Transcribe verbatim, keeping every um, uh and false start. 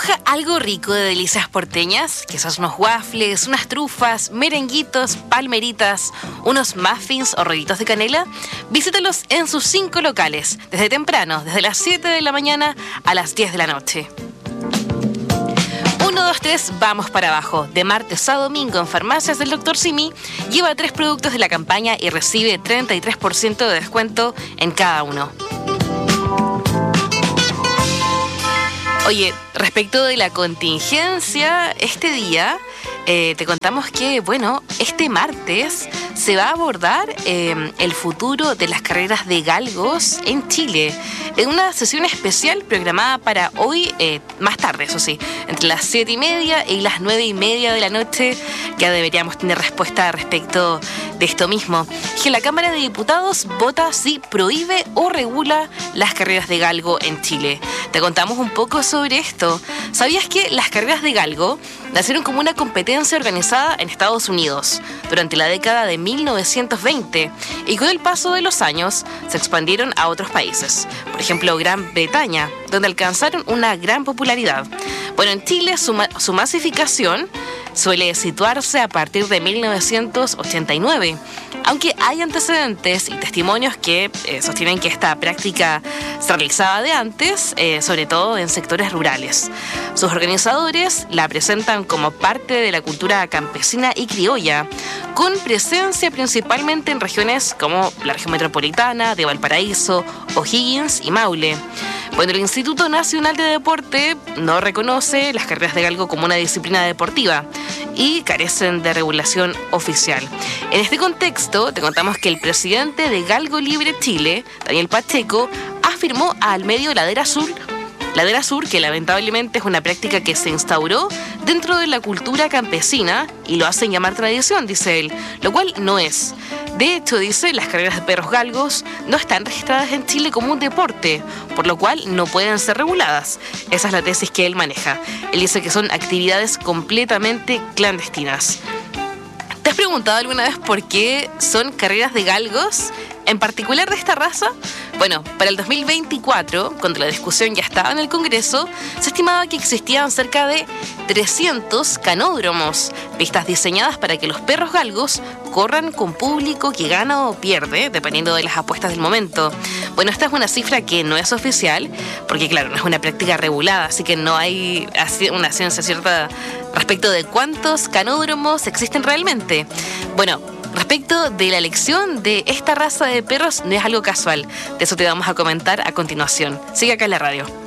antoja algo rico de delicias porteñas? Quizás unos waffles, unas trufas, merenguitos, palmeritas, unos muffins o rollitos de canela. Visítalos en sus cinco locales, desde temprano, desde las siete de la mañana a las diez de la noche. uno, dos, tres, vamos para abajo. De martes a domingo en Farmacias del doctor Simi, lleva tres productos de la campaña y recibe treinta y tres por ciento de descuento en cada uno. Oye, respecto de la contingencia, este día eh, te contamos que, bueno, este martes se va a abordar eh, el futuro de las carreras de galgos en Chile, en una sesión especial programada para hoy, eh, más tarde, eso sí, entre las siete y media y las nueve y media de la noche. Ya deberíamos tener respuesta respecto de esto mismo. Que la Cámara de Diputados vota si prohíbe o regula las carreras de galgo en Chile. Te contamos un poco sobre esto. ¿Sabías que las carreras de galgo nacieron como una competencia organizada en Estados Unidos durante la década de mil novecientos veinte y con el paso de los años se expandieron a otros países? Por ejemplo, Gran Bretaña, donde alcanzaron una gran popularidad. Bueno, en Chile su, ma- su masificación suele situarse a partir de mil novecientos ochenta y nueve, aunque hay antecedentes y testimonios que eh, sostienen que esta práctica se realizaba de antes, eh, sobre todo en sectores rurales. Sus organizadores la presentan como parte de la cultura campesina y criolla, con presencia principalmente en regiones como la región metropolitana de Valparaíso, O'Higgins y Maule. Bueno, el Instituto Nacional de Deporte no reconoce las carreras de galgo como una disciplina deportiva y carecen de regulación oficial. En este contexto, te contamos que el presidente de Galgo Libre Chile, Daniel Pacheco, afirmó al medio Ladera Sur Ladera Sur que lamentablemente es una práctica que se instauró dentro de la cultura campesina y lo hacen llamar tradición, dice él, lo cual no es. De hecho, dice, las carreras de perros galgos no están registradas en Chile como un deporte, por lo cual no pueden ser reguladas. Esa es la tesis que él maneja. Él dice que son actividades completamente clandestinas. ¿Te has preguntado alguna vez por qué son carreras de galgos, en particular de esta raza? Bueno, para el dos mil veinticuatro, cuando la discusión ya estaba en el Congreso, se estimaba que existían cerca de trescientos canódromos, pistas diseñadas para que los perros galgos corran con público que gana o pierde, dependiendo de las apuestas del momento. Bueno, esta es una cifra que no es oficial, porque claro, no es una práctica regulada, así que no hay una ciencia cierta respecto de cuántos canódromos existen realmente. Bueno, respecto de la elección de esta raza de perros, no es algo casual. De eso te vamos a comentar a continuación. Sigue acá en la radio.